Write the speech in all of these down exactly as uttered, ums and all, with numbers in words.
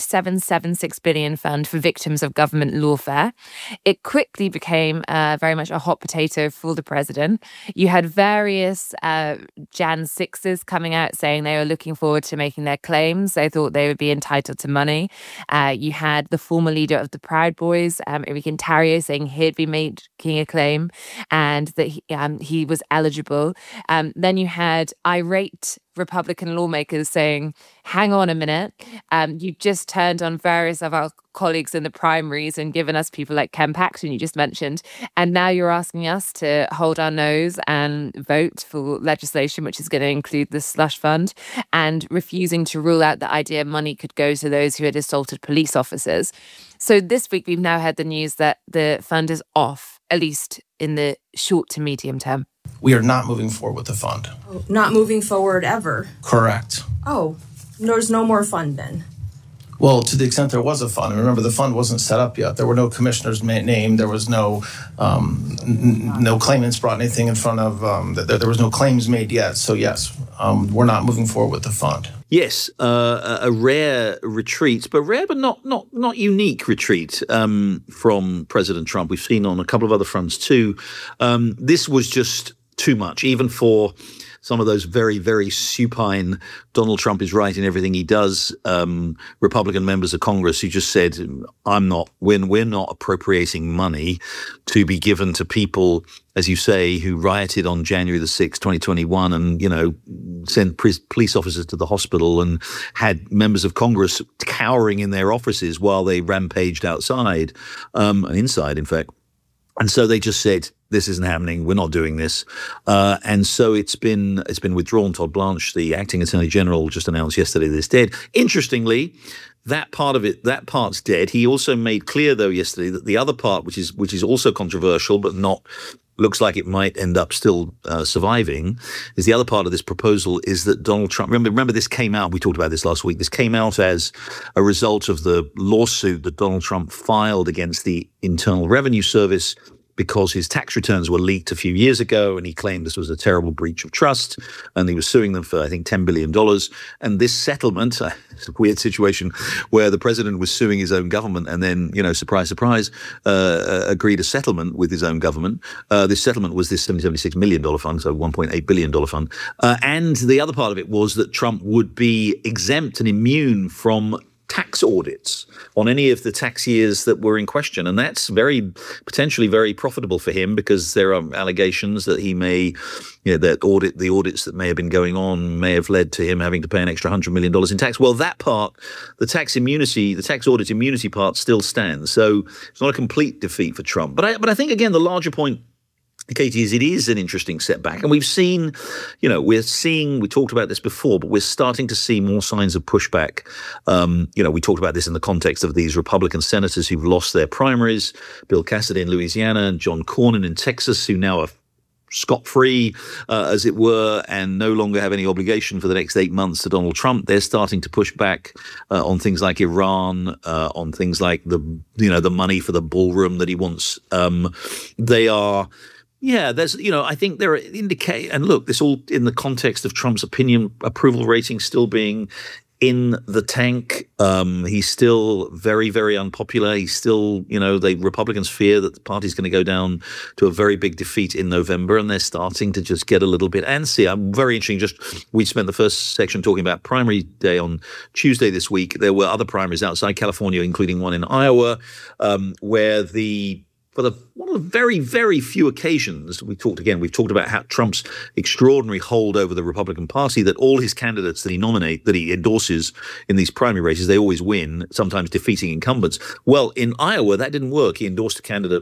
seven point seven six billion dollars fund for victims of government lawfare. It quickly became uh, very much a hot potato for the president. You had various uh, Jan sixes coming out saying they were looking forward to making their claims. They thought they would be entitled to money. Uh, you had the former leader of the Proud Boys, um, Enrique Tarrio, saying he'd be making a claim and that he, um, he was eligible. Um, then you had irate Republican lawmakers saying, hang on a minute, um, you just turned on various of our colleagues in the primaries and given us people like Ken Paxton, you just mentioned, and now you're asking us to hold our nose and vote for legislation which is going to include the slush fund, and refusing to rule out the idea money could go to those who had assaulted police officers. So this week we've now heard the news that the fund is off, at least in the short to medium term. We are not moving forward with the fund. Oh, not moving forward ever? Correct. Oh, there's no more fund then? Well, to the extent there was a fund, and remember the fund wasn't set up yet. There were no commissioners named. There was no um, n- no claimants brought anything in front of. Um, there, there was no claims made yet. So yes, um, we're not moving forward with the fund. Yes, uh, a rare retreat, but rare but not not not unique retreat um, from President Trump. We've seen on a couple of other fronts too. Um, this was just too much, even for some of those very, very supine, Donald Trump is right in everything he does, um, Republican members of Congress who just said, I'm not, we're, we're not appropriating money to be given to people, as you say, who rioted on January the sixth, twenty twenty-one and, you know, sent police officers to the hospital and had members of Congress cowering in their offices while they rampaged outside, um, and inside, in fact. And so they just said, this isn't happening. We're not doing this. Uh, and so it's been it's been withdrawn. Todd Blanche, the acting attorney general, just announced yesterday that it's dead. Interestingly, that part of it, that part's dead. He also made clear, though, yesterday that the other part, which is which is also controversial, but not looks like it might end up still uh, surviving, is the other part of this proposal is that Donald Trump, remember, remember this came out, we talked about this last week, this came out as a result of the lawsuit that Donald Trump filed against the Internal Revenue Service because his tax returns were leaked a few years ago, and he claimed this was a terrible breach of trust, and he was suing them for, I think, ten billion dollars. And this settlement, uh, it's a weird situation where the president was suing his own government and then, you know, surprise, surprise, uh, agreed a settlement with his own government. Uh, this settlement was this seven hundred seventy-six million dollars fund, so one point eight billion dollars fund. Uh, and the other part of it was that Trump would be exempt and immune from tax audits on any of the tax years that were in question. And that's very, potentially very profitable for him because there are allegations that he may, you know, that audit, the audits that may have been going on may have led to him having to pay an extra one hundred million dollars in tax. Well, that part, the tax immunity, the tax audit immunity part still stands. So it's not a complete defeat for Trump. But I, but I think, again, the larger point, Katie, is it is an interesting setback. And we've seen, you know, we're seeing, we talked about this before, but we're starting to see more signs of pushback. Um, you know, we talked about this in the context of these Republican senators who've lost their primaries, Bill Cassidy in Louisiana and John Cornyn in Texas, who now are scot-free, uh, as it were, and no longer have any obligation for the next eight months to Donald Trump. They're starting to push back uh, on things like Iran, uh, on things like the, you know, the money for the ballroom that he wants. Um, they are... Yeah, there's, you know, I think there are indicate, and look, this all in the context of Trump's opinion approval rating still being in the tank. Um, he's still very, very unpopular. He's still, you know, the Republicans fear that the party's going to go down to a very big defeat in November, and they're starting to just get a little bit antsy. I'm very interesting. Just we spent the first section talking about primary day on Tuesday this week. There were other primaries outside California, including one in Iowa, um, where the For the one of the very, very few occasions we talked again, we've talked about how Trump's extraordinary hold over the Republican Party, that all his candidates that he nominate, that he endorses in these primary races, they always win, sometimes defeating incumbents. Well, in Iowa, that didn't work. He endorsed a candidate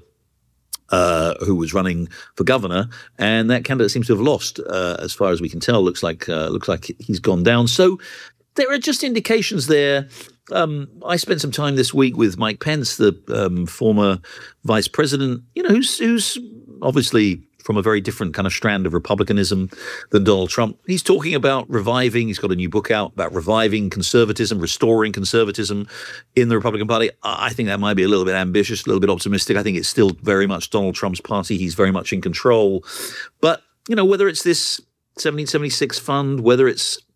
uh, who was running for governor, and that candidate seems to have lost, uh, as far as we can tell. Looks like uh, looks like he's gone down. So there are just indications there. Um, I spent some time this week with Mike Pence, the um, former vice president, you know, who's, who's obviously from a very different kind of strand of republicanism than Donald Trump. He's talking about reviving, he's got a new book out about reviving conservatism, restoring conservatism in the Republican Party. I think that might be a little bit ambitious, a little bit optimistic. I think it's still very much Donald Trump's party. He's very much in control. But, you know, whether it's this seventeen seventy-six fund, whether it's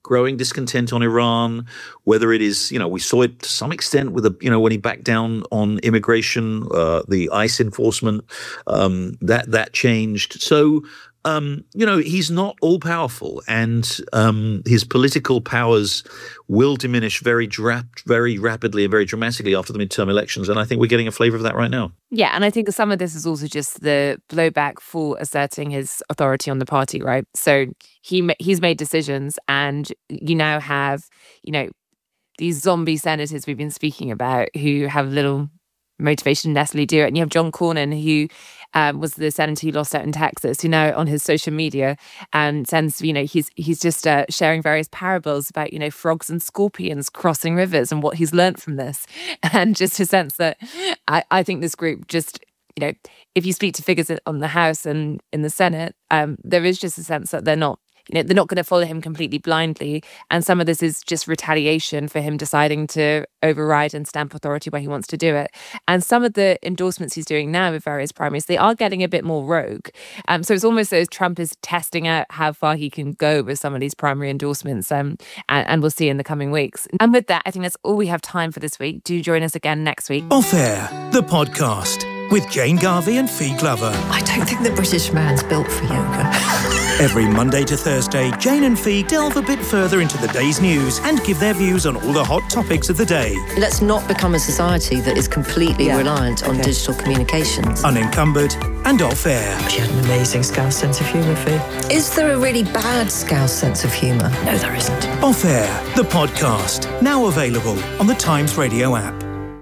growing discontent on Iran, whether it is, you know, we saw it to some extent with, a, you know, when he backed down on immigration, uh, the ICE enforcement, um, that that changed. So, um, you know, he's not all powerful, and um, his political powers will diminish very dra- very rapidly and very dramatically after the midterm elections. And I think we're getting a flavour of that right now. Yeah, and I think some of this is also just the blowback for asserting his authority on the party, right? So he he's made decisions, and you now have, you know, these zombie senators we've been speaking about who have little motivation to necessarily do it. And you have John Cornyn, who um, was the senator who lost out in Texas, who now on his social media and sends, you know, he's he's just uh, sharing various parables about, you know, frogs and scorpions crossing rivers and what he's learnt from this. And just a sense that I, I think this group just, you know, if you speak to figures on the House and in the Senate, um, there is just a sense that they're not, you know, they're not going to follow him completely blindly. And some of this is just retaliation for him deciding to override and stamp authority where he wants to do it. And some of the endorsements he's doing now with various primaries, they are getting a bit more rogue. Um, so it's almost as Trump is testing out how far he can go with some of these primary endorsements. Um, and, and we'll see in the coming weeks. And with that, I think that's all we have time for this week. Do join us again next week. Off Air, the podcast with Jane Garvey and Fee Glover. I don't think the British man's built for yoga. Every Monday to Thursday, Jane and Fee delve a bit further into the day's news and give their views on all the hot topics of the day. Let's not become a society that is completely yeah. reliant on okay. digital communications. Unencumbered and off air. She had an amazing Scouse sense of humour, Fee. Is there a really bad Scouse sense of humour? No, there isn't. Off Air, the podcast, now available on the Times Radio app.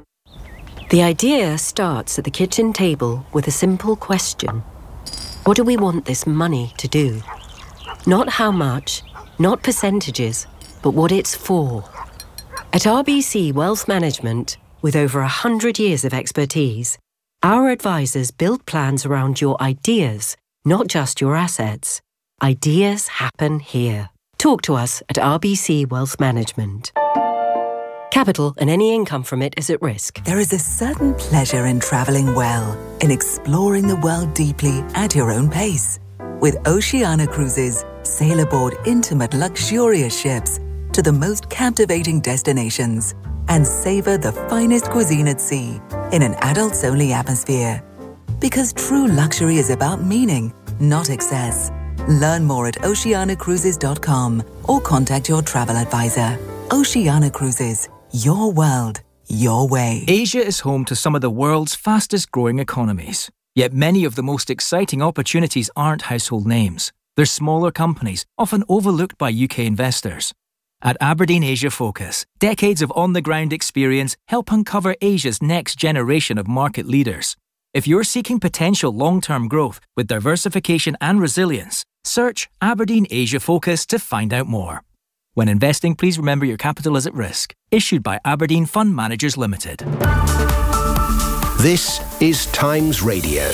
The idea starts at the kitchen table with a simple question. What do we want this money to do? Not how much, not percentages, but what it's for. At R B C Wealth Management, with over one hundred years of expertise, our advisors build plans around your ideas, not just your assets. Ideas happen here. Talk to us at R B C Wealth Management. Capital and any income from it is at risk. There is a certain pleasure in travelling well, in exploring the world deeply at your own pace. With Oceania Cruises, sail aboard intimate, luxurious ships to the most captivating destinations and savour the finest cuisine at sea in an adults-only atmosphere. Because true luxury is about meaning, not excess. Learn more at oceania cruises dot com or contact your travel advisor. Oceania Cruises. Your world, your way. Asia is home to some of the world's fastest growing economies. Yet many of the most exciting opportunities aren't household names. They're smaller companies, often overlooked by U K investors. At Aberdeen Asia Focus, decades of on-the-ground experience help uncover Asia's next generation of market leaders. If you're seeking potential long-term growth with diversification and resilience, search Aberdeen Asia Focus to find out more. When investing, please remember your capital is at risk. Issued by Aberdeen Fund Managers Limited. This is Times Radio.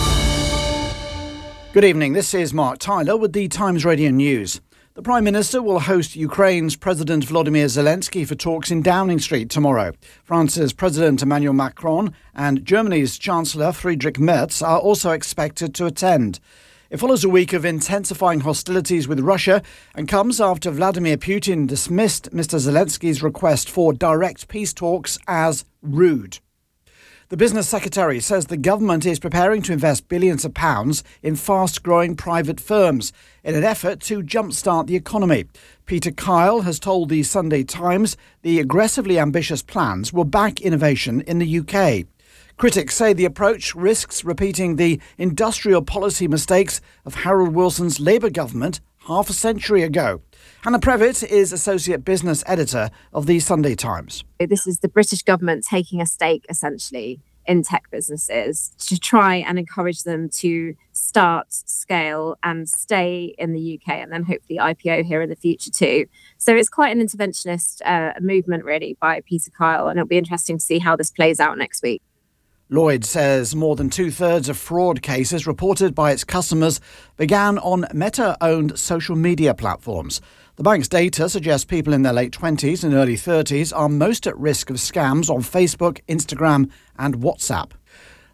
Good evening, this is Mark Tyler with the Times Radio News. The Prime Minister will host Ukraine's President Volodymyr Zelensky for talks in Downing Street tomorrow. France's President Emmanuel Macron and Germany's Chancellor Friedrich Merz are also expected to attend. It follows a week of intensifying hostilities with Russia and comes after Vladimir Putin dismissed Mister Zelensky's request for direct peace talks as rude. The Business Secretary says the government is preparing to invest billions of pounds in fast-growing private firms in an effort to jumpstart the economy. Peter Kyle has told the Sunday Times the aggressively ambitious plans will back innovation in the U K. Critics say the approach risks repeating the industrial policy mistakes of Harold Wilson's Labour government half a century ago. Hannah Previtt is Associate Business Editor of the Sunday Times. This is the British government taking a stake, essentially, in tech businesses to try and encourage them to start, scale and stay in the U K and then hopefully I P O here in the future too. So it's quite an interventionist uh, movement, really, by Peter Kyle, and it'll be interesting to see how this plays out next week. Lloyd says more than two-thirds of fraud cases reported by its customers began on Meta-owned social media platforms. The bank's data suggests people in their late twenties and early thirties are most at risk of scams on Facebook, Instagram and WhatsApp.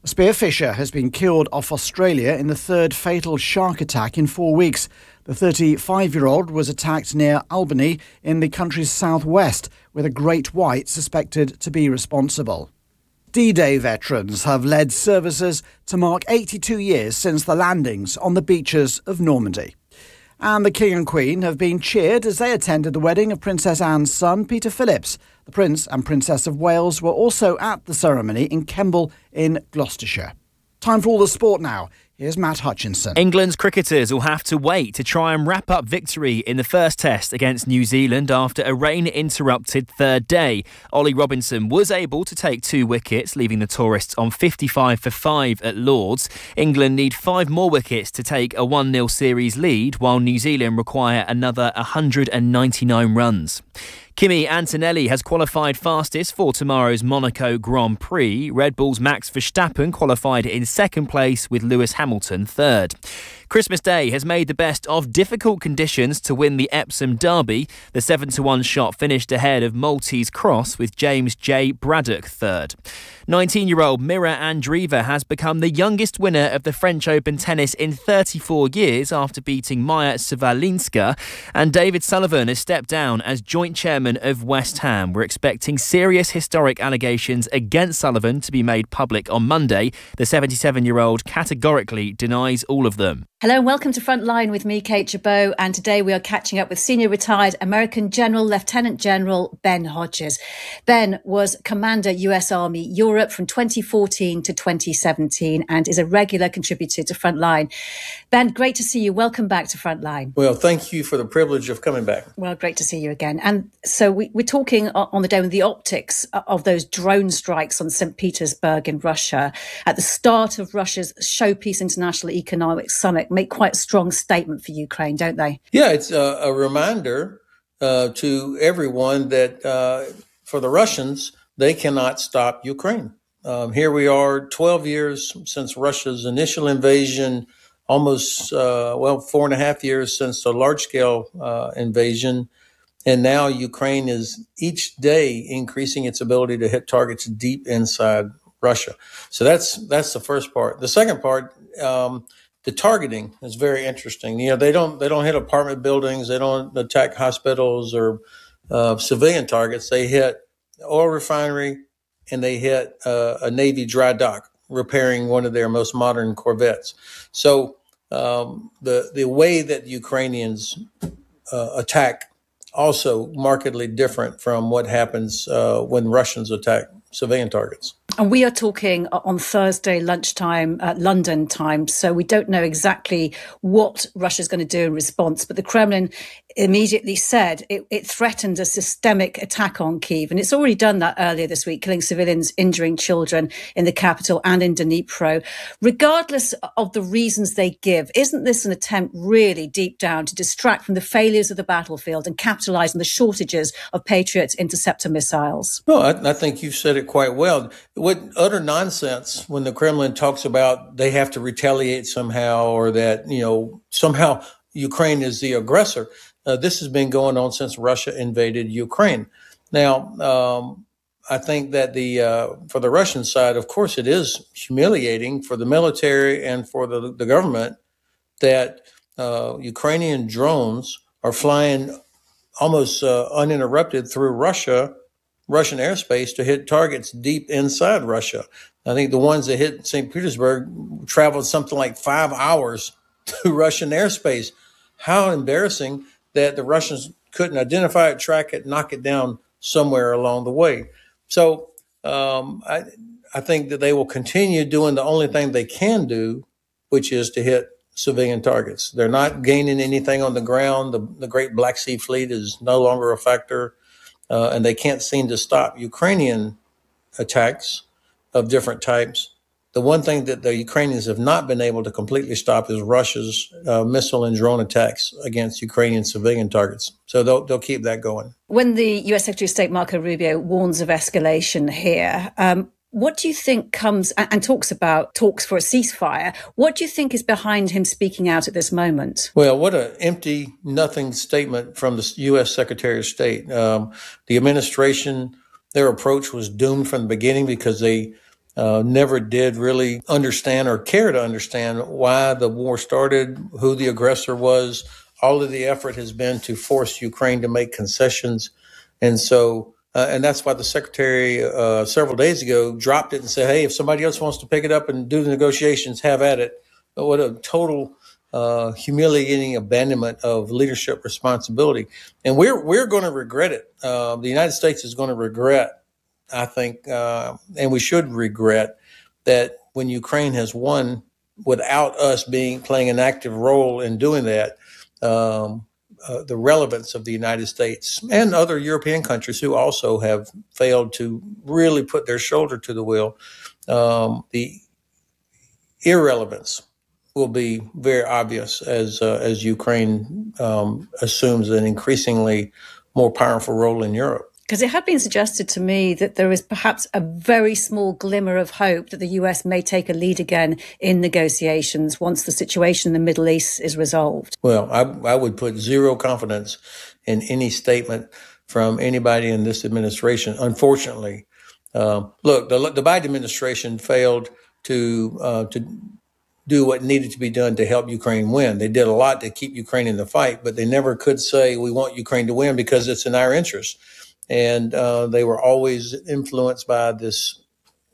A spearfisher has been killed off Australia in the third fatal shark attack in four weeks. The thirty-five-year-old was attacked near Albany in the country's southwest, with a great white suspected to be responsible. D-Day veterans have led services to mark eighty-two years since the landings on the beaches of Normandy. And the King and Queen have been cheered as they attended the wedding of Princess Anne's son, Peter Phillips. The Prince and Princess of Wales were also at the ceremony in Kemble in Gloucestershire. Time for all the sport now. Here's Matt Hutchinson. England's cricketers will have to wait to try and wrap up victory in the first test against New Zealand after a rain-interrupted third day. Ollie Robinson was able to take two wickets, leaving the tourists on fifty-five for five at Lord's. England need five more wickets to take a one nil series lead, while New Zealand require another one hundred ninety-nine runs. Kimi Antonelli has qualified fastest for tomorrow's Monaco Grand Prix. Red Bull's Max Verstappen qualified in second place, with Lewis Hamilton third. Christmas Day has made the best of difficult conditions to win the Epsom Derby. The seven to one shot finished ahead of Maltese Cross, with James J. Braddock third. nineteen-year-old Mira Andreeva has become the youngest winner of the French Open tennis in thirty-four years after beating Maya Savalinska. And David Sullivan has stepped down as joint chairman of West Ham. We're expecting serious historic allegations against Sullivan to be made public on Monday. The seventy-seven-year-old categorically denies all of them. Hello and welcome to Frontline with me, Kate Jabot, and today we are catching up with senior retired American General Lieutenant General Ben Hodges. Ben was Commander U S Army Europe from twenty fourteen to twenty seventeen and is a regular contributor to Frontline. Ben, great to see you. Welcome back to Frontline. Well, thank you for the privilege of coming back. Well, great to see you again. And so we, we're talking on the day with the optics of those drone strikes on Saint Petersburg in Russia at the start of Russia's Showpeace International Economic Summit. Make quite a strong statement for Ukraine, don't they? Yeah, it's a, a reminder uh, to everyone that uh, for the Russians, they cannot stop Ukraine. Um, here we are, twelve years since Russia's initial invasion, almost, uh, well, four and a half years since the large-scale uh, invasion. And now Ukraine is each day increasing its ability to hit targets deep inside Russia. So that's that's the first part. The second part, um, the targeting is very interesting. You know, they don't they don't hit apartment buildings, they don't attack hospitals or uh, civilian targets. They hit oil refinery and they hit uh, a Navy dry dock repairing one of their most modern corvettes. So um, the the way that Ukrainians uh, attack also markedly different from what happens uh, when Russians attack civilian targets. And we are talking on Thursday lunchtime, uh, London time, so we don't know exactly what Russia's going to do in response. But the Kremlin immediately said it, it threatened a systemic attack on Kyiv. And it's already done that earlier this week, killing civilians, injuring children in the capital and in Dnipro. Regardless of the reasons they give, isn't this an attempt really deep down to distract from the failures of the battlefield and capitalise on the shortages of Patriot interceptor missiles? No, I, I think you've said it quite well. What utter nonsense when the Kremlin talks about they have to retaliate somehow, or that, you know, somehow Ukraine is the aggressor. Uh, this has been going on since Russia invaded Ukraine. Now, um, I think that the uh, for the Russian side, of course, it is humiliating for the military and for the, the government that uh, Ukrainian drones are flying almost uh, uninterrupted through Russia, Russian airspace to hit targets deep inside Russia. I think the ones that hit Saint Petersburg traveled something like five hours to Russian airspace. How embarrassing that the Russians couldn't identify it, track it, knock it down somewhere along the way. So um, I, I think that they will continue doing the only thing they can do, which is to hit civilian targets. They're not gaining anything on the ground. The, the Great Black Sea Fleet is no longer a factor, uh, and they can't seem to stop Ukrainian attacks of different types. The one thing that the Ukrainians have not been able to completely stop is Russia's uh, missile and drone attacks against Ukrainian civilian targets. So they'll, they'll keep that going. When the U S Secretary of State Marco Rubio warns of escalation here, um, what do you think comes and, and talks about talks for a ceasefire? What do you think is behind him speaking out at this moment? Well, what an empty, nothing statement from the U S Secretary of State. Um, the administration, their approach was doomed from the beginning because they uh, never did really understand or care to understand why the war started, who the aggressor was. All of the effort has been to force Ukraine to make concessions. And so, uh, and that's why the secretary uh, several days ago dropped it and said, hey, if somebody else wants to pick it up and do the negotiations, have at it. But what a total uh, humiliating abandonment of leadership responsibility. And we're, we're going to regret it. Uh, the United States is going to regret, I think, uh, and we should regret that when Ukraine has won without us being playing an active role in doing that, um, uh, the relevance of the United States and other European countries who also have failed to really put their shoulder to the wheel, um, the irrelevance will be very obvious as uh, as Ukraine um, assumes an increasingly more powerful role in Europe. Because it had been suggested to me that there is perhaps a very small glimmer of hope that the U S may take a lead again in negotiations once the situation in the Middle East is resolved. Well, I, I would put zero confidence in any statement from anybody in this administration. Unfortunately, uh, look, the, the Biden administration failed to uh, to do what needed to be done to help Ukraine win. They did a lot to keep Ukraine in the fight, but they never could say we want Ukraine to win because it's in our interest. And uh, they were always influenced by this,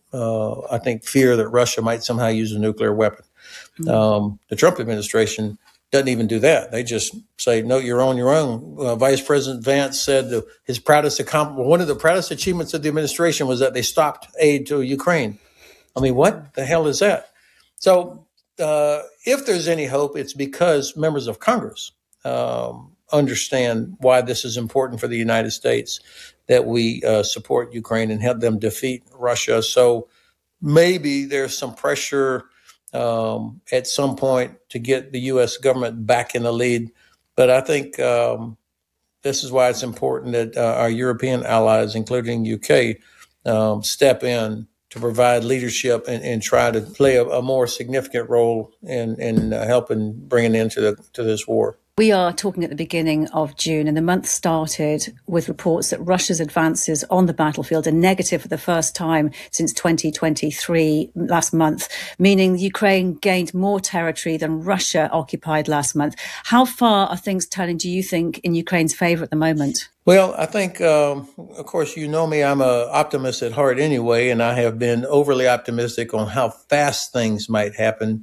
uh, I think, fear that Russia might somehow use a nuclear weapon. Mm-hmm. Um, the Trump administration doesn't even do that. They just say, no, you're on your own. Uh, Vice President Vance said that his proudest accomplishment, one of the proudest achievements of the administration was that they stopped aid to Ukraine. I mean, what the hell is that? So uh, if there's any hope, it's because members of Congress um, understand why this is important for the United States, that we uh, support Ukraine and help them defeat Russia. So maybe there's some pressure um, at some point to get the U S government back in the lead. But I think um, this is why it's important that uh, our European allies, including U K, um, step in to provide leadership and, and try to play a, a more significant role in, in uh, helping bring an end to, the, to this war. We are talking at the beginning of June, and the month started with reports that Russia's advances on the battlefield are negative for the first time since twenty twenty-three last month, meaning Ukraine gained more territory than Russia occupied last month. How far are things turning, do you think, in Ukraine's favour at the moment? Well, I think, um, of course, you know me, I'm an optimist at heart anyway, and I have been overly optimistic on how fast things might happen.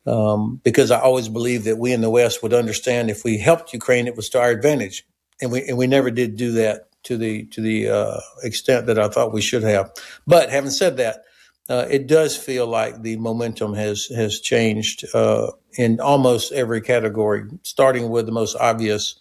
Um, because I always believed that we in the West would understand if we helped Ukraine, it was to our advantage, and we and we never did do that to the to the uh, extent that I thought we should have. But having said that, uh, it does feel like the momentum has has changed uh, in almost every category, starting with the most obvious,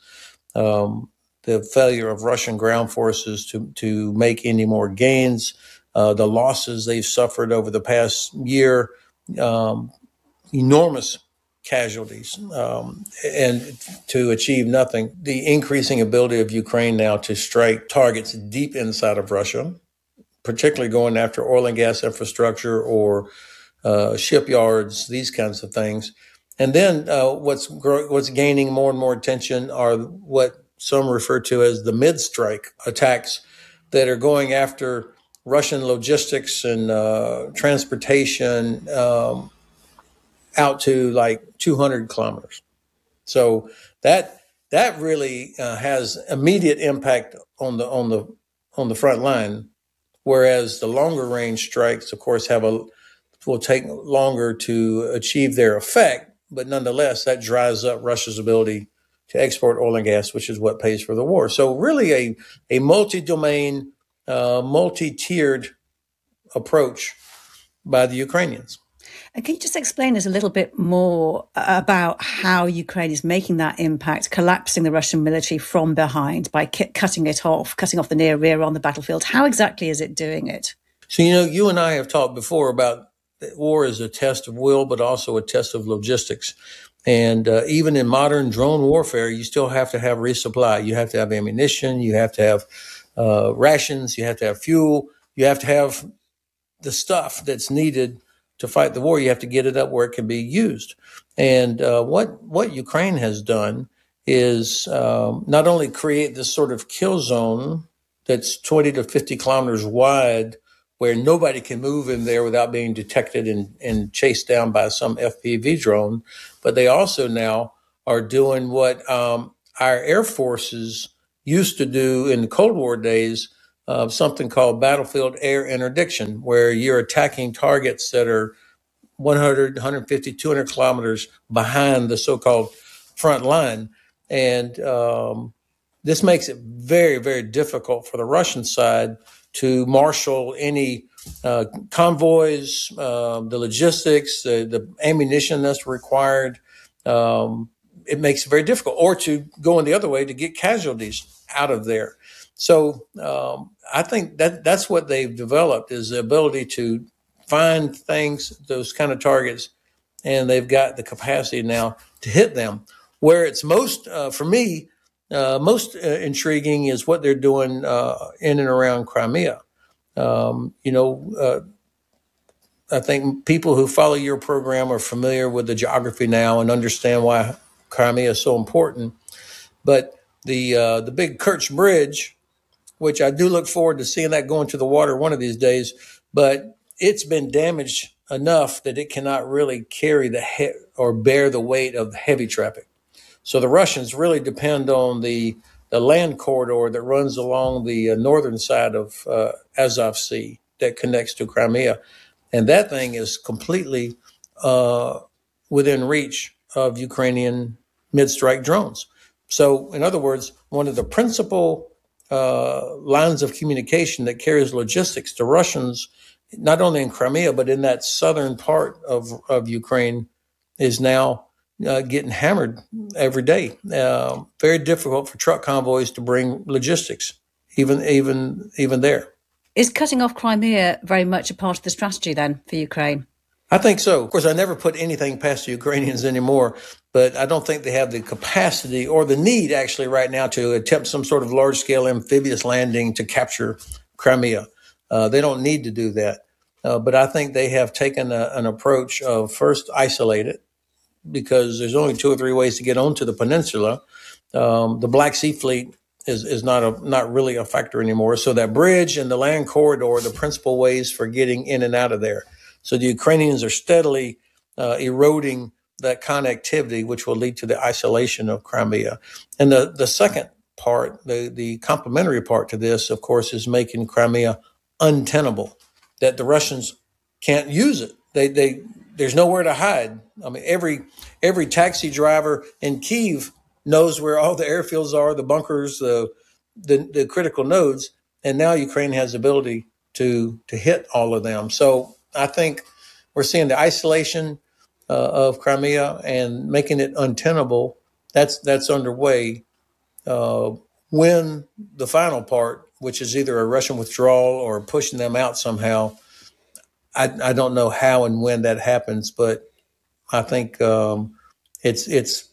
um, the failure of Russian ground forces to to make any more gains, uh, the losses they've suffered over the past year. Um, enormous casualties um, and to achieve nothing. The increasing ability of Ukraine now to strike targets deep inside of Russia, particularly going after oil and gas infrastructure or uh, shipyards, these kinds of things. And then uh, what's gro- what's gaining more and more attention are what some refer to as the mid-strike attacks that are going after Russian logistics and uh, transportation um, out to like two hundred kilometers. So that that really uh, has immediate impact on the on the on the front line, whereas the longer range strikes, of course, have a will take longer to achieve their effect. But nonetheless, that dries up Russia's ability to export oil and gas, which is what pays for the war. So really, a a multi-domain, uh, multi-tiered approach by the Ukrainians. And can you just explain us a little bit more about how Ukraine is making that impact, collapsing the Russian military from behind by ki- cutting it off, cutting off the near rear on the battlefield? How exactly is it doing it? So, you know, you and I have talked before about that war is a test of will, but also a test of logistics. And uh, even in modern drone warfare, you still have to have resupply. You have to have ammunition. You have to have uh, rations. You have to have fuel. You have to have the stuff that's needed to fight the war. You have to get it up where it can be used. And uh, what what Ukraine has done is um, not only create this sort of kill zone that's twenty to fifty kilometers wide where nobody can move in there without being detected and, and chased down by some F P V drone. But they also now are doing what um, our Air Forces used to do in the Cold War days, uh, something called battlefield air interdiction, where you're attacking targets that are one hundred, one fifty, two hundred kilometers behind the so-called front line. And um, this makes it very, very difficult for the Russian side to marshal any uh, convoys, uh, the logistics, the, the ammunition that's required. Um, it makes it very difficult, or to go in the other way to get casualties out of there. So um, I think that that's what they've developed, is the ability to find things, those kind of targets, and they've got the capacity now to hit them. Where it's most, uh, for me, uh, most uh, intriguing is what they're doing uh, in and around Crimea. Um, you know, uh, I think people who follow your program are familiar with the geography now and understand why Crimea is so important. But the uh, the big Kerch Bridge, which I do look forward to seeing that go into the water one of these days, but it's been damaged enough that it cannot really carry the he- or bear the weight of heavy traffic. So the Russians really depend on the the land corridor that runs along the uh, northern side of uh, Azov Sea that connects to Crimea. And that thing is completely uh, within reach of Ukrainian mid-strike drones. So, in other words, one of the principal uh, lines of communication that carries logistics to Russians, not only in Crimea, but in that southern part of, of Ukraine, is now uh, getting hammered every day. Uh, very difficult for truck convoys to bring logistics, even even even there. Is cutting off Crimea very much a part of the strategy then for Ukraine? I think so. Of course, I never put anything past the Ukrainians anymore, but I don't think they have the capacity or the need actually right now to attempt some sort of large-scale amphibious landing to capture Crimea. Uh, they don't need to do that. Uh, but I think they have taken a, an approach of first isolate it, because there's only two or three ways to get onto the peninsula. Um, the Black Sea Fleet is, is not a, not really a factor anymore. So that bridge and the land corridor are the principal ways for getting in and out of there. So the Ukrainians are steadily uh, eroding that connectivity, which will lead to the isolation of Crimea. And the, the second part, the, the complementary part to this, of course, is making Crimea untenable, that the Russians can't use it. They, they, there's nowhere to hide. I mean, every every taxi driver in Kyiv knows where all the airfields are, the bunkers, the, the the critical nodes, and now Ukraine has the ability to to hit all of them. So I think we're seeing the isolation uh, of Crimea and making it untenable. That's that's underway. Uh, when the final part, which is either a Russian withdrawal or pushing them out somehow, I, I don't know how and when that happens, but I think um, it's it's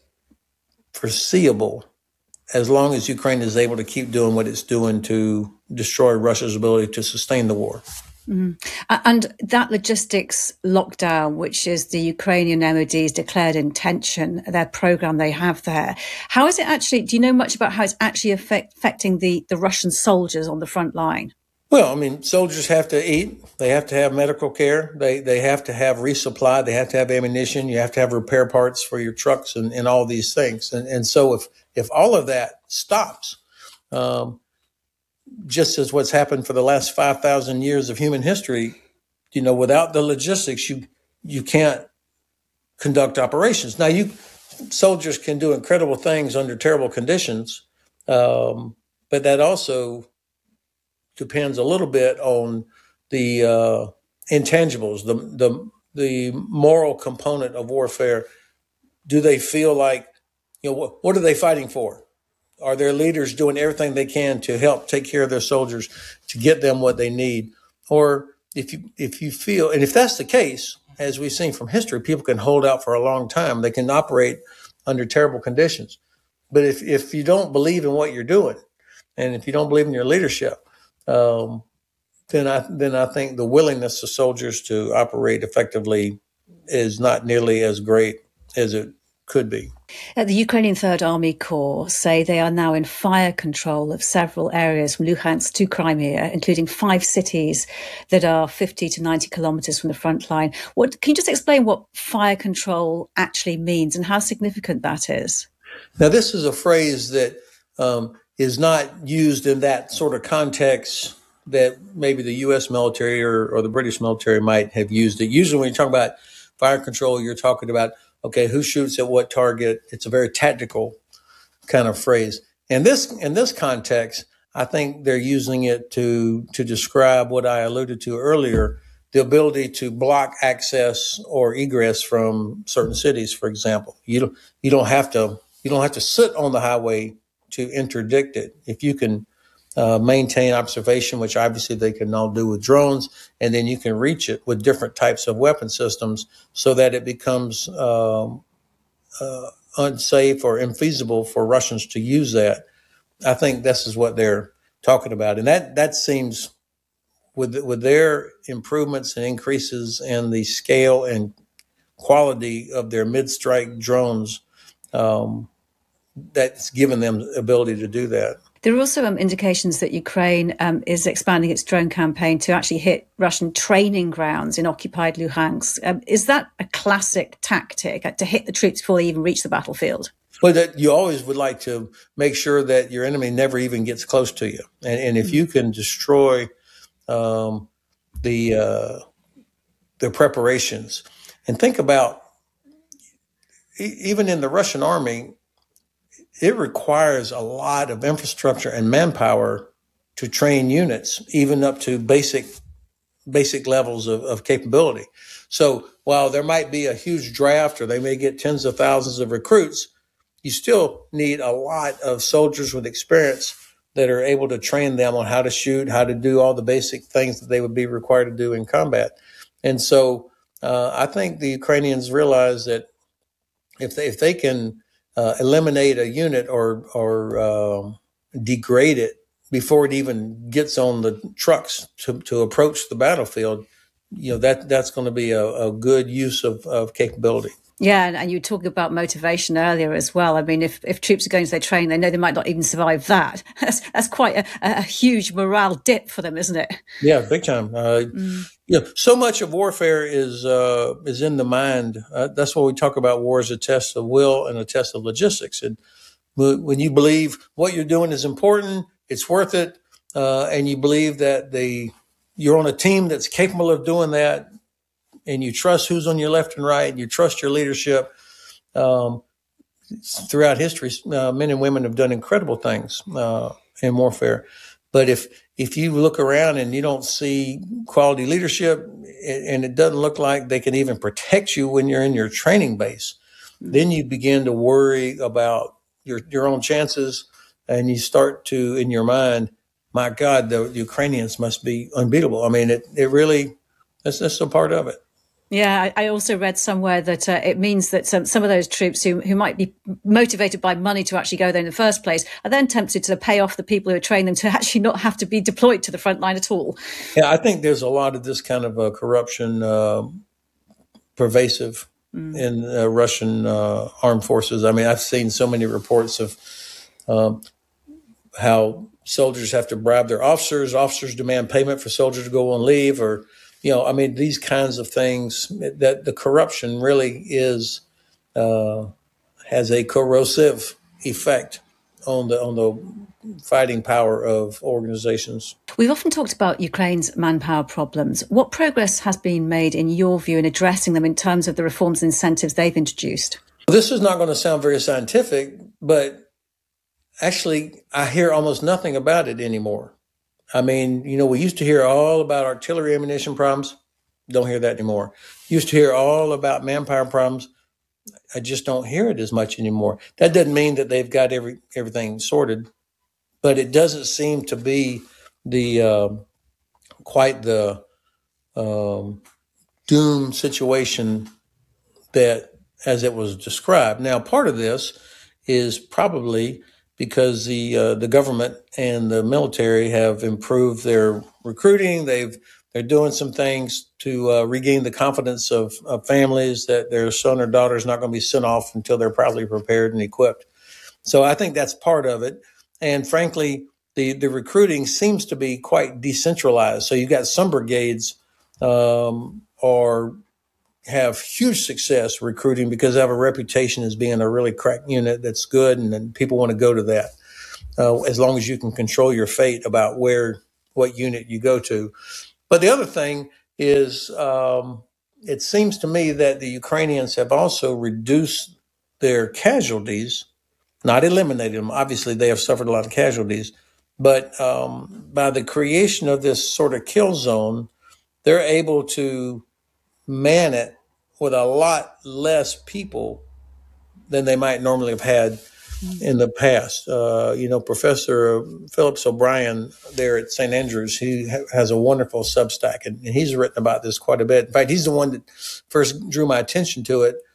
foreseeable as long as Ukraine is able to keep doing what it's doing to destroy Russia's ability to sustain the war. Mm. And that logistics lockdown, which is the Ukrainian M O D's declared intention, their program they have there, how is it actually, do you know much about how it's actually affect, affecting the, the Russian soldiers on the front line? Well, I mean, soldiers have to eat. They have to have medical care. They they have to have resupply. They have to have ammunition. You have to have repair parts for your trucks and, and all these things. And and so if if all of that stops, um, just as what's happened for the last five thousand years of human history, you know, without the logistics, you you can't conduct operations. Now, you soldiers can do incredible things under terrible conditions, um, but that also depends a little bit on the uh, intangibles, the the the moral component of warfare. Do they feel like, you know, what, what are they fighting for? Are their leaders doing everything they can to help take care of their soldiers, to get them what they need? Or if you if you feel, and if that's the case, as we've seen from history, people can hold out for a long time. They can operate under terrible conditions. But if if you don't believe in what you're doing, and if you don't believe in your leadership, Um, then I then I think the willingness of soldiers to operate effectively is not nearly as great as it could be. Uh, the Ukrainian Third Army Corps say they are now in fire control of several areas from Luhansk to Crimea, including five cities that are fifty to ninety kilometres from the front line. What, can you just explain what fire control actually means and how significant that is? Now, this is a phrase that um, is not used in that sort of context that maybe the U S military or, or the British military might have used it. Usually when you talk about fire control, you're talking about, okay, who shoots at what target? It's a very tactical kind of phrase. In this in this context, I think they're using it to to describe what I alluded to earlier, the ability to block access or egress from certain cities, for example. You don't you don't have to you don't have to sit on the highway to interdict it. If you can uh, maintain observation, which obviously they can all do with drones, and then you can reach it with different types of weapon systems so that it becomes um, uh, unsafe or infeasible for Russians to use that. I think this is what they're talking about. And that, that seems, with, with their improvements and increases in the scale and quality of their mid-strike drones, um, that's given them the ability to do that. There are also um, indications that Ukraine um, is expanding its drone campaign to actually hit Russian training grounds in occupied Luhansk. Um, is that a classic tactic, uh, to hit the troops before they even reach the battlefield? Well, that you always would like to make sure that your enemy never even gets close to you. And, and if you can destroy um, the uh, the preparations, and think about, e- even in the Russian army, it requires a lot of infrastructure and manpower to train units, even up to basic basic levels of, of capability. So while there might be a huge draft or they may get tens of thousands of recruits, you still need a lot of soldiers with experience that are able to train them on how to shoot, how to do all the basic things that they would be required to do in combat. And so uh, I think the Ukrainians realize that if they, if they can Uh, eliminate a unit or or uh, degrade it before it even gets on the trucks to, to approach the battlefield, you know, that that's going to be a, a good use of, of capability. Yeah, and, and you were talking about motivation earlier as well. I mean, if, if troops are going to their training, they know they might not even survive that. That's, that's quite a, a huge morale dip for them, isn't it? Yeah, big time. Uh, mm. You know, so much of warfare is uh, is in the mind. Uh, that's why we talk about war as a test of will and a test of logistics. And when you believe what you're doing is important, it's worth it, uh, and you believe that the you're on a team that's capable of doing that, and you trust who's on your left and right, and you trust your leadership. Um, throughout history, uh, men and women have done incredible things uh, in warfare. But if if you look around and you don't see quality leadership, and it doesn't look like they can even protect you when you're in your training base, then you begin to worry about your your own chances, and you start to, in your mind, my God, the Ukrainians must be unbeatable. I mean, it it really, that's that's a part of it. Yeah, I, I also read somewhere that uh, it means that some, some of those troops who, who might be motivated by money to actually go there in the first place are then tempted to pay off the people who are training them to actually not have to be deployed to the front line at all. Yeah, I think there's a lot of this kind of uh, corruption uh, pervasive mm. in uh, Russian uh, armed forces. I mean, I've seen so many reports of um, how soldiers have to bribe their officers, officers demand payment for soldiers to go on leave, or you know, I mean, these kinds of things, that the corruption really is, uh, has a corrosive effect on the, on the fighting power of organizations. We've often talked about Ukraine's manpower problems. What progress has been made, in your view, in addressing them in terms of the reforms and incentives they've introduced? This is not going to sound very scientific, but actually I hear almost nothing about it anymore. I mean, you know, we used to hear all about artillery ammunition problems. Don't hear that anymore. Used to hear all about manpower problems. I just don't hear it as much anymore. That doesn't mean that they've got every everything sorted, but it doesn't seem to be the uh, quite the um, doomed situation that as it was described. Now, part of this is probably because the uh, the government and the military have improved their recruiting. They've They're doing some things to uh, regain the confidence of, of families that their son or daughter is not going to be sent off until they're properly prepared and equipped. So I think that's part of it. And frankly, the, the recruiting seems to be quite decentralized. So you've got some brigades um, are have huge success recruiting because they have a reputation as being a really crack unit that's good, and then people want to go to that uh, as long as you can control your fate about where what unit you go to. But the other thing is um, it seems to me that the Ukrainians have also reduced their casualties, not eliminated them. Obviously, they have suffered a lot of casualties. But um, by the creation of this sort of kill zone, they're able to man it with a lot less people than they might normally have had in the past. Uh, you know, Professor Phillips O'Brien there at Saint Andrews, he ha- has a wonderful Substack, and, and he's written about this quite a bit. In fact, he's the one that first drew my attention to it,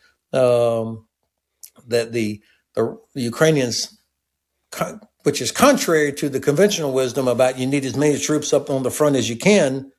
um, that the, the, the Ukrainians, con- which is contrary to the conventional wisdom about you need as many troops up on the front as you can,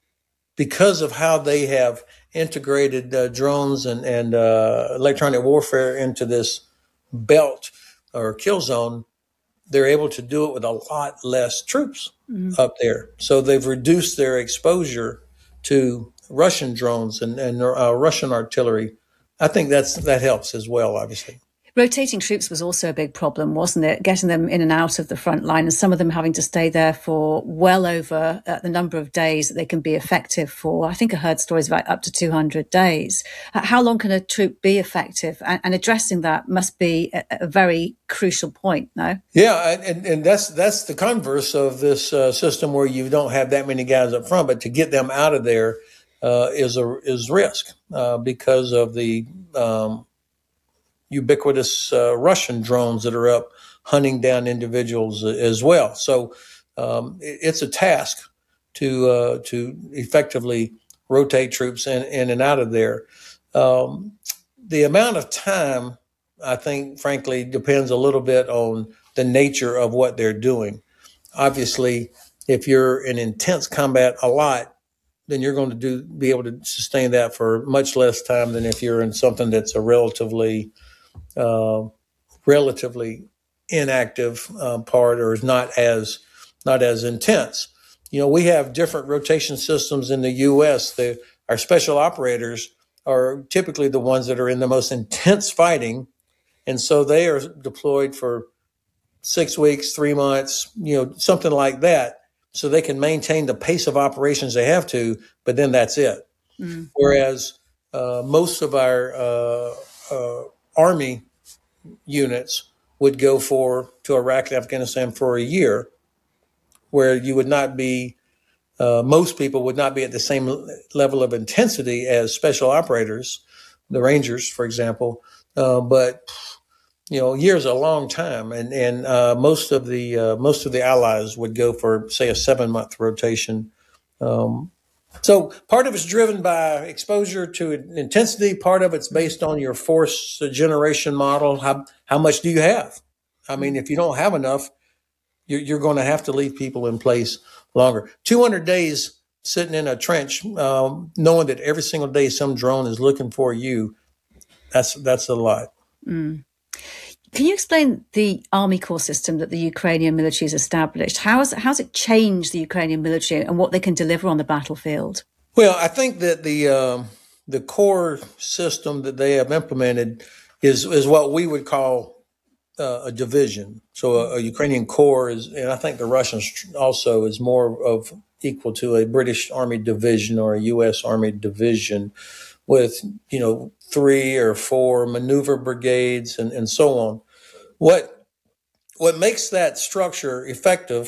because of how they have integrated uh, drones and, and uh, electronic warfare into this belt or kill zone, they're able to do it with a lot less troops mm-hmm. up there. So they've reduced their exposure to Russian drones and, and uh, Russian artillery. I think that's that helps as well, obviously. Rotating troops was also a big problem, wasn't it? Getting them in and out of the front line, and some of them having to stay there for well over uh, the number of days that they can be effective for. I think I heard stories about up to two hundred days. Uh, how long can a troop be effective? And, and addressing that must be a, a very crucial point, no? Yeah, and, and that's that's the converse of this uh, system where you don't have that many guys up front, but to get them out of there uh, is a is risk uh, because of the um, ubiquitous uh, Russian drones that are up hunting down individuals as well. So um, it, it's a task to uh, to effectively rotate troops in, in and out of there. Um, the amount of time, I think, frankly, depends a little bit on the nature of what they're doing. Obviously, if you're in intense combat a lot, then you're going to do be able to sustain that for much less time than if you're in something that's a relatively Uh, relatively inactive uh, part, or is not as not as intense. You know, we have different rotation systems in the U S. The, our special operators are typically the ones that are in the most intense fighting, and so they are deployed for six weeks, three months, you know, something like that, so they can maintain the pace of operations they have to, but then that's it. Mm. Whereas uh, most of our uh, uh, Army units would go for to Iraq and Afghanistan for a year, where you would not be, uh, most people would not be at the same level of intensity as special operators, the Rangers, for example. Uh, but you know, a year is a long time, and and uh, most of the uh, most of the allies would go for, say, a seven month rotation. Um, So part of it's driven by exposure to intensity. Part of it's based on your force generation model. How how much do you have? I mean, if you don't have enough, you're, you're going to have to leave people in place longer. two hundred days sitting in a trench, um, knowing that every single day some drone is looking for you, that's that's a lot. Mm. Can you explain the Army Corps system that the Ukrainian military has established? How has, how has it changed the Ukrainian military and what they can deliver on the battlefield? Well, I think that the uh, the core system that they have implemented is is what we would call uh, a division. So a, a Ukrainian corps is, and I think the Russians also is more of equal to a British Army division or a U S Army division, with, you know, three or four maneuver brigades and, and so on. What what makes that structure effective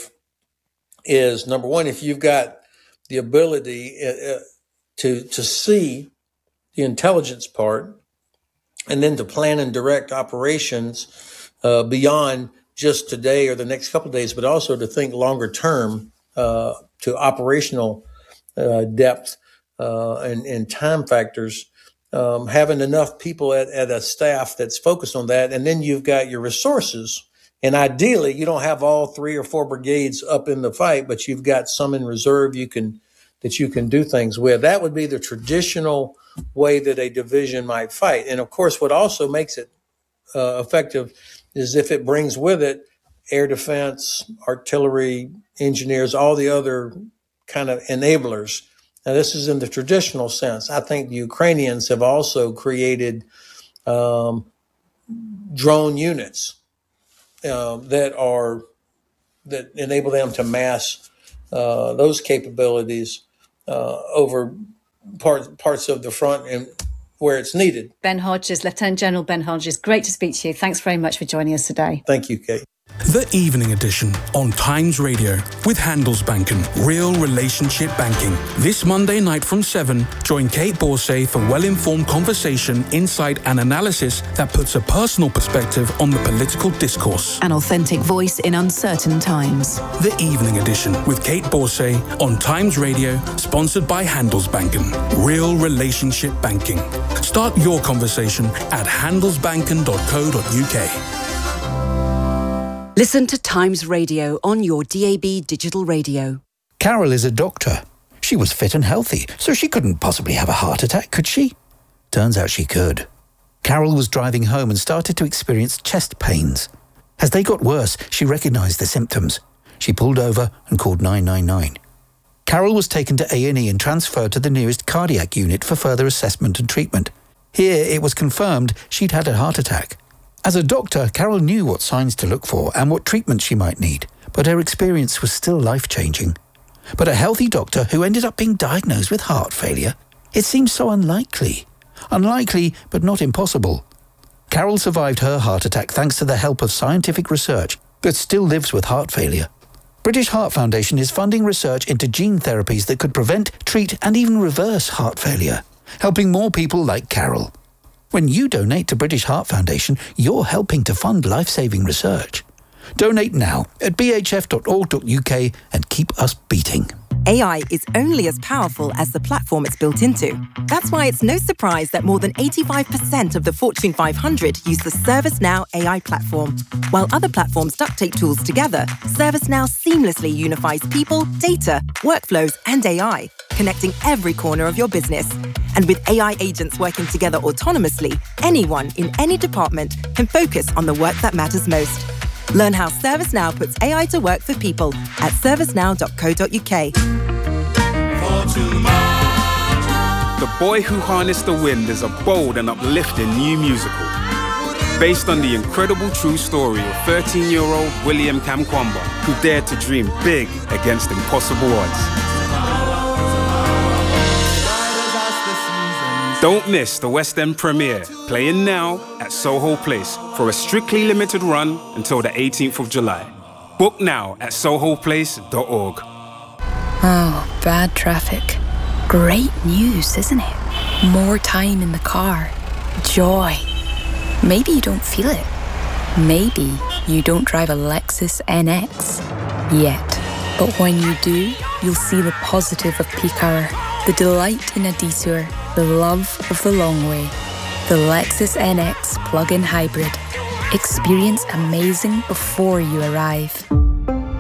is, number one, if you've got the ability uh, to to see the intelligence part, and then to plan and direct operations uh, beyond just today or the next couple of days, but also to think longer term uh, to operational uh, depth uh, and, and time factors. Um, having enough people at, at a staff that's focused on that. And then you've got your resources. And ideally, you don't have all three or four brigades up in the fight, but you've got some in reserve you can that you can do things with. That would be the traditional way that a division might fight. And of course, what also makes it uh, effective is if it brings with it air defense, artillery, engineers, all the other kind of enablers. Now, this is in the traditional sense. I think the Ukrainians have also created um, drone units uh, that are that enable them to mass uh, those capabilities uh, over part, parts of the front and where it's needed. Ben Hodges, Lieutenant General Ben Hodges, great to speak to you. Thanks very much for joining us today. Thank you, Kate. The Evening Edition on Times Radio with Handelsbanken, real relationship banking. This Monday night from seven, join Kate Borsay for well-informed conversation, insight and analysis that puts a personal perspective on the political discourse. An authentic voice in uncertain times. The Evening Edition with Kate Borsay on Times Radio, sponsored by Handelsbanken, real relationship banking. Start your conversation at handelsbanken dot co dot uk. Listen to Times Radio on your D A B digital radio. Carol is a doctor. She was fit and healthy, so she couldn't possibly have a heart attack, could she? Turns out she could. Carol was driving home and started to experience chest pains. As they got worse, she recognised the symptoms. She pulled over and called nine nine nine. Carol was taken to A and E and transferred to the nearest cardiac unit for further assessment and treatment. Here, it was confirmed she'd had a heart attack. As a doctor, Carol knew what signs to look for and what treatment she might need, but her experience was still life-changing. But a healthy doctor who ended up being diagnosed with heart failure? It seems so unlikely. Unlikely, but not impossible. Carol survived her heart attack thanks to the help of scientific research, but still lives with heart failure. British Heart Foundation is funding research into gene therapies that could prevent, treat and even reverse heart failure, helping more people like Carol. When you donate to British Heart Foundation, you're helping to fund life-saving research. Donate now at b h f dot org dot u k and keep us beating. A I is only as powerful as the platform it's built into. That's why it's no surprise that more than eighty-five percent of the Fortune five hundred use the ServiceNow A I platform. While other platforms duct tape tools together, ServiceNow seamlessly unifies people, data, workflows, and A I, connecting every corner of your business. And with A I agents working together autonomously, anyone in any department can focus on the work that matters most. Learn how ServiceNow puts A I to work for people at servicenow dot co dot u k. The Boy Who Harnessed the Wind is a bold and uplifting new musical based on the incredible true story of thirteen-year-old William Kamkwamba, who dared to dream big against impossible odds. Don't miss the West End premiere, playing now at Soho Place for a strictly limited run until the eighteenth of July. Book now at soho place dot org. Oh, bad traffic. Great news, isn't it? More time in the car. Joy. Maybe you don't feel it. Maybe you don't drive a Lexus N X yet. But when you do, you'll see the positive of peak hour, the delight in a detour, the love of the long way. The Lexus N X plug-in hybrid. Experience amazing before you arrive.